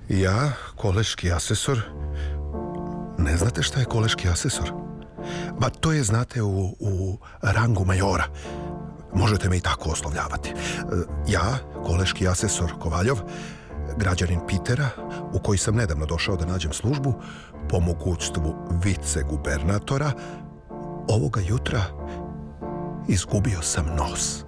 Ja, koleški asesor. Ne znate šta je koleški asesor? Ba, to je, znate, u rangu majora. Možete me i tako oslovljavati. Ja, koleški asesor Kovaljov, građanin Pitera, u koji sam nedavno došao da nađem službu, po mogućstvu vicegubernatora, ovoga jutra izgubio sam nos.